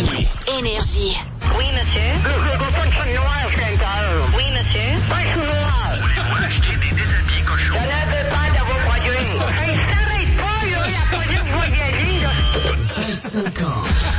Oui. Énergie. Oui, monsieur. Le coton de femme noire, Scantor. Oui, monsieur. Pas sous noir. Voulez-vous acheter des déshabillés cochons? Je n'avais pas de vos produits. Hey, s'arrête pas, là, la police va y aller, là. 25 ans.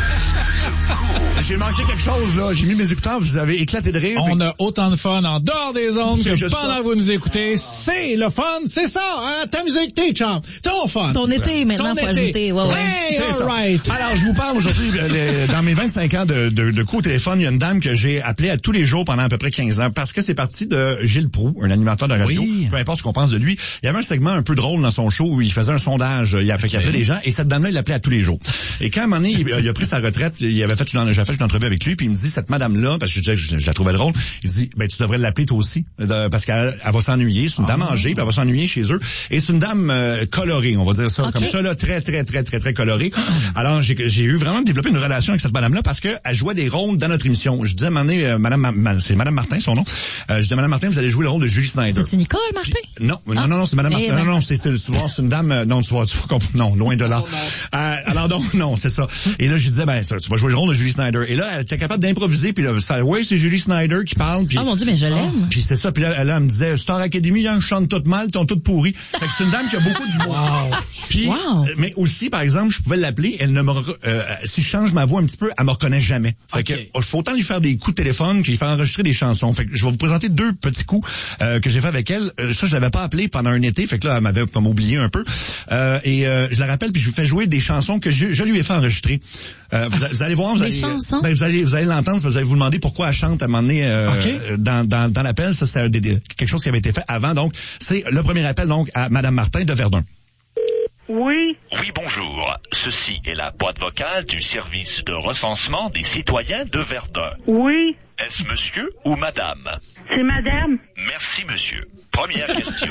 J'ai manqué quelque chose, là. J'ai mis mes écouteurs, vous avez éclaté de rire. On a autant de fun en dehors des ondes C'est que juste pendant ça. que vous nous écoutez. C'est le fun, c'est ça. Hein? Ta musique, tes chums, ton fun. Ton été, maintenant, Ton faut été. ajouter. Ouais, ouais. Hey, C'est all ça. right. Alors, je vous parle aujourd'hui, dans mes 25 ans de coups au téléphone, il y a une dame que j'ai appelée à tous les jours pendant à peu près 15 ans parce que c'est parti de Gilles Proulx, un animateur de radio. Oui. Peu importe ce qu'on pense de lui. Il y avait un segment un peu drôle dans son show où il faisait un sondage. Il appelait les gens et cette dame-là, il l'appelait à tous les jours. Et quand à un moment donné, il a pris sa retraite, j'ai fait une entrevue avec lui puis il me dit, cette madame-là, parce que je la trouvais drôle, il dit, ben, tu devrais l'appeler toi aussi, parce qu'elle va s'ennuyer. C'est une dame âgée puis elle va s'ennuyer chez eux. Et c'est une dame colorée, on va dire ça, comme ça, là, très colorée. Alors, j'ai eu vraiment développé une relation avec cette madame-là parce que elle jouait des rôles dans notre émission. Je disais à un moment donné, c'est Madame Martin, son nom. Je disais, Madame Martin, vous allez jouer le rôle de Julie Snyder. C'est-tu Nicole, Martin? Non, c'est Madame Martin. Non, c'est une dame, non, tu vas non, loin de là. Alors donc, non, c'est ça. Et là, je disais, ben, tu vas jouer le rôle de Julie Snyder. Et là, elle était capable d'improviser, puis là, ouais, c'est Julie Snyder qui parle. Puis, Oh mon Dieu, mais je l'aime. Puis c'est ça, puis là, elle me disait, Star Academy, hein, je chante tout mal, t'ont tout pourri. Fait que c'est une dame qui a beaucoup d'humour. Puis, mais aussi, par exemple, je pouvais l'appeler, elle ne me, si je change ma voix un petit peu, elle me reconnaît jamais. Fait que, faut autant lui faire des coups de téléphone qu'il faire enregistrer des chansons. Fait que je vais vous présenter deux petits coups, que j'ai fait avec elle. Ça, je l'avais pas appelée pendant un été, fait que là, elle m'avait comme oublié un peu. Je la rappelle, puis je lui fais jouer des chansons que je lui ai fait enregistrer. Vous allez voir, vous allez l'entendre, vous allez vous demander pourquoi elle chante à un moment donné dans l'appel. Ça, c'est quelque chose qui avait été fait avant. Donc, c'est le premier appel donc à Madame Martin de Verdun. Oui. Oui, bonjour. Ceci est la boîte vocale du service de recensement des citoyens de Verdun. Oui. Est-ce monsieur ou madame? C'est madame. Merci, monsieur. Première question.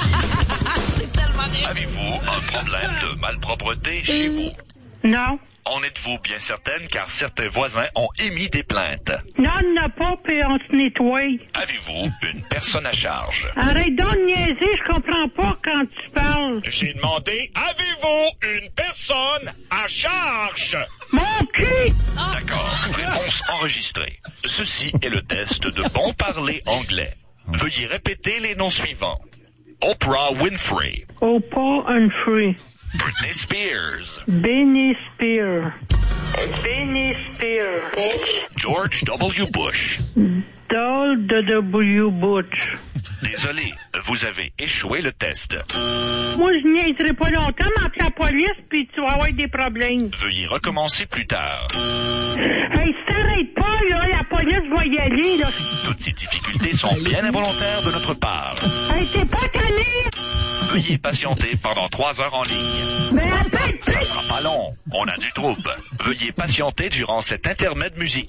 Avez-vous un problème de malpropreté chez vous? Non. En êtes-vous bien certaine car certains voisins ont émis des plaintes? Non, on n'a pas, puis on se nettoie. Avez-vous une personne à charge? Arrête donc de niaiser, je comprends pas quand tu parles. J'ai demandé, avez-vous une personne à charge? Mon cul! D'accord, réponse enregistrée. Ceci est le test de bon parler anglais. Veuillez répéter les noms suivants. Oprah Winfrey. Oprah Winfrey. Britney Spears. Benny Spears. Benny Spears. George W. Bush. Doll de W. Butch. Désolé, vous avez échoué le test. Moi, je niaiserai pas longtemps, m'appeler la police, puis tu vas avoir des problèmes. Veuillez recommencer plus tard. Hey, t'arrête pas, là, la police va y aller, là. Toutes ces difficultés sont bien involontaires de notre part. Hey, t'es pas tanné? Veuillez patienter pendant 3 heures en ligne. Mais attends, Ça sera pas long, on a du trouble. Veuillez patienter durant cet intermède musical.